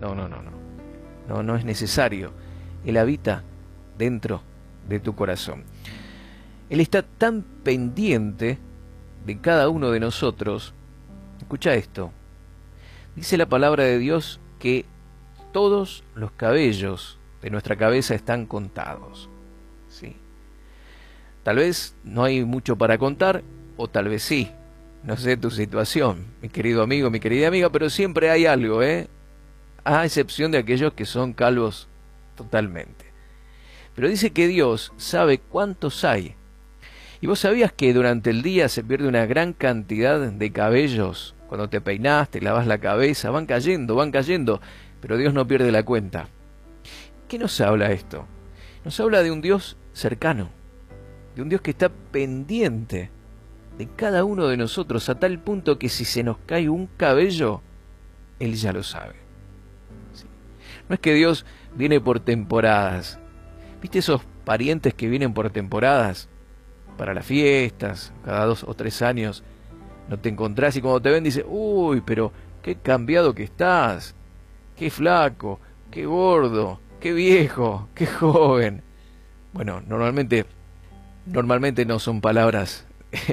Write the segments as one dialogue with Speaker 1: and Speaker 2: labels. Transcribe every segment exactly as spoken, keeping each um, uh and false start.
Speaker 1: No, no, no, no. No, no es necesario. Él habita dentro de tu corazón. Él está tan pendiente de cada uno de nosotros. Escucha esto. Dice la palabra de Dios que todos los cabellos de nuestra cabeza están contados. ¿Sí? Tal vez no hay mucho para contar, o tal vez sí. No sé tu situación, mi querido amigo, mi querida amiga, pero siempre hay algo, ¿eh? A excepción de aquellos que son calvos totalmente. Pero dice que Dios sabe cuántos hay. ¿Y vos sabías que durante el día se pierde una gran cantidad de cabellos? Cuando te peinás, te lavas la cabeza, van cayendo, van cayendo, pero Dios no pierde la cuenta. ¿Qué nos habla esto? Nos habla de un Dios cercano, de un Dios que está pendiente de cada uno de nosotros, a tal punto que si se nos cae un cabello, Él ya lo sabe. ¿Sí? No es que Dios viene por temporadas. ¿Viste esos parientes que vienen por temporadas? Para las fiestas, cada dos o tres años, no te encontrás y cuando te ven dice, uy, pero qué cambiado que estás, qué flaco, qué gordo, qué viejo, qué joven. Bueno, normalmente, normalmente no son palabras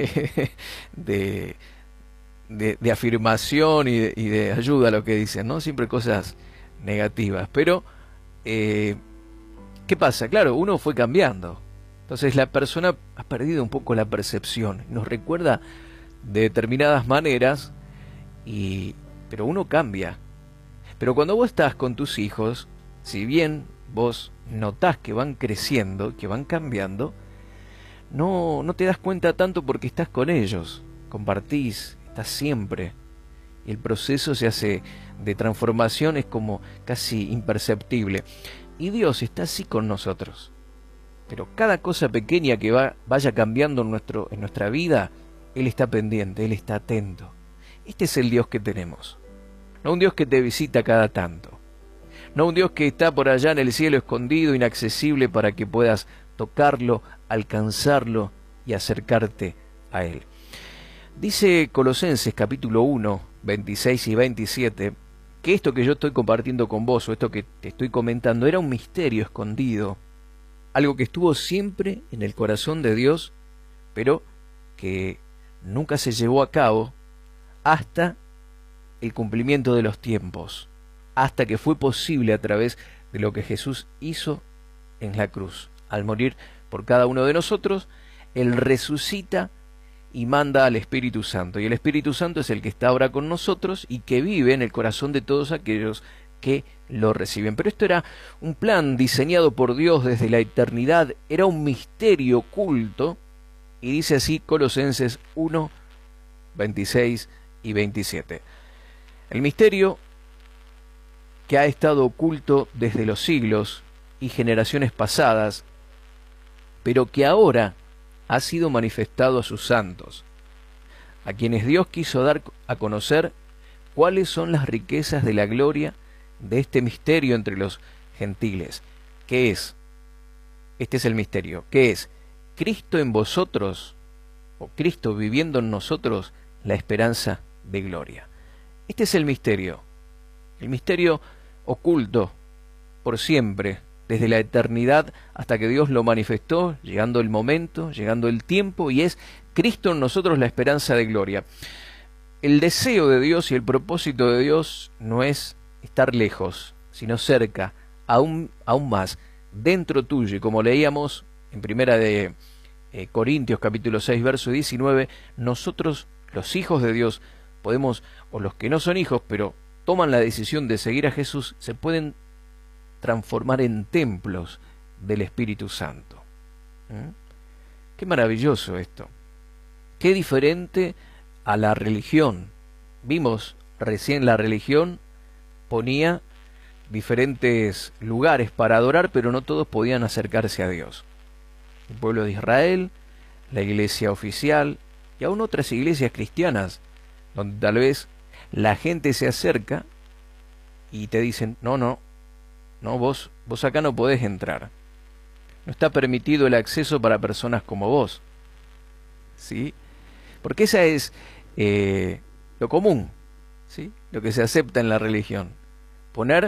Speaker 1: de, de, de afirmación y de, y de ayuda a lo que dicen, ¿no? Siempre cosas negativas. Pero, eh, ¿qué pasa? Claro, uno fue cambiando. Entonces la persona ha perdido un poco la percepción. Nos recuerda de determinadas maneras, y, pero uno cambia. Pero cuando vos estás con tus hijos, si bien vos notás que van creciendo, que van cambiando, no, no te das cuenta tanto porque estás con ellos, compartís, estás siempre. Y el proceso se hace de transformación, es como casi imperceptible. Y Dios está así con nosotros. Pero cada cosa pequeña que va, vaya cambiando en, nuestro, en nuestra vida, Él está pendiente, Él está atento. Este es el Dios que tenemos. No un Dios que te visita cada tanto. No un Dios que está por allá en el cielo escondido, inaccesible para que puedas tocarlo, alcanzarlo y acercarte a Él. Dice Colosenses capítulo uno, veintiséis y veintisiete, que esto que yo estoy compartiendo con vos, o esto que te estoy comentando, era un misterio escondido. Algo que estuvo siempre en el corazón de Dios, pero que nunca se llevó a cabo hasta el cumplimiento de los tiempos, hasta que fue posible a través de lo que Jesús hizo en la cruz. Al morir por cada uno de nosotros, Él resucita y manda al Espíritu Santo. Y el Espíritu Santo es el que está ahora con nosotros y que vive en el corazón de todos aquellos que lo reciben. Pero esto era un plan diseñado por Dios desde la eternidad, era un misterio oculto, y dice así Colosenses uno, veintiséis y veintisiete. El misterio que ha estado oculto desde los siglos y generaciones pasadas, pero que ahora ha sido manifestado a sus santos, a quienes Dios quiso dar a conocer cuáles son las riquezas de la gloria de este misterio entre los gentiles. ¿Qué es? Este es el misterio. ¿Qué es? Cristo en vosotros, o Cristo viviendo en nosotros, la esperanza de gloria. Este es el misterio. El misterio oculto por siempre, desde la eternidad hasta que Dios lo manifestó, llegando el momento, llegando el tiempo, y es Cristo en nosotros la esperanza de gloria. El deseo de Dios y el propósito de Dios no es estar lejos, sino cerca, aún, aún más, dentro tuyo. Y como leíamos en primera de eh, Corintios capítulo seis, verso diecinueve, nosotros, los hijos de Dios, podemos, o los que no son hijos, pero toman la decisión de seguir a Jesús, se pueden transformar en templos del Espíritu Santo. ¿Mm? Qué maravilloso esto. Qué diferente a la religión. Vimos recién la religión ponía diferentes lugares para adorar, pero no todos podían acercarse a Dios. El pueblo de Israel, la iglesia oficial y aún otras iglesias cristianas, donde tal vez la gente se acerca y te dicen, no, no, no, vos, vos acá no podés entrar. No está permitido el acceso para personas como vos. ¿Sí? Porque esa es eh, lo común, ¿sí? Lo que se acepta en la religión. Poner